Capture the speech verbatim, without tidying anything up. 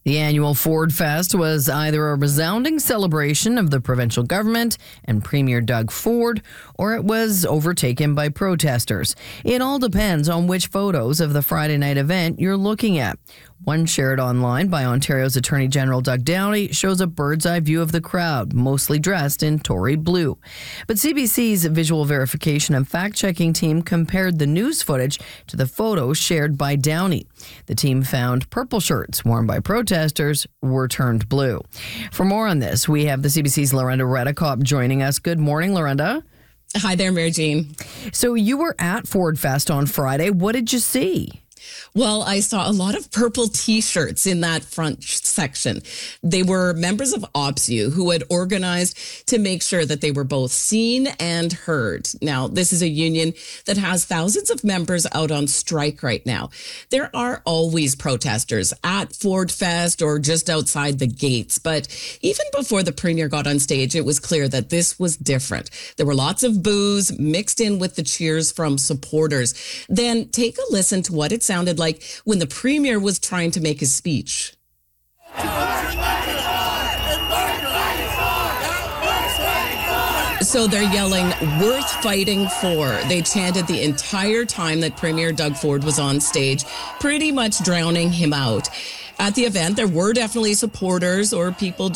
The annual Ford Fest was either a resounding celebration of the provincial government and Premier Doug Ford, or it was overtaken by protesters. It all depends on which photos of the Friday night event you're looking at. One shared online by Ontario's Attorney General Doug Downey shows a bird's eye view of the crowd, mostly dressed in Tory blue. But C B C's visual verification and fact-checking team compared the news footage to the photos shared by Downey. The team found purple shirts worn by protesters were turned blue. For more on this, we have the C B C's Lorenda Redekop joining us. Good morning, Lorenda. Hi there, Mary Jean. So you were at Ford Fest on Friday. What did you see? Well, I saw a lot of purple T-shirts in that front section. They were members of OPSEU who had organized to make sure that they were both seen and heard. Now, this is a union that has thousands of members out on strike right now. There are always protesters at Ford Fest or just outside the gates. But even before the premier got on stage, it was clear that this was different. There were lots of boos mixed in with the cheers from supporters. Then take a listen to what it sounded like when the premier was trying to make his speech. So they're yelling, "Worth fighting for." They chanted the entire time that Premier Doug Ford was on stage, pretty much drowning him out. At the event, there were definitely supporters or people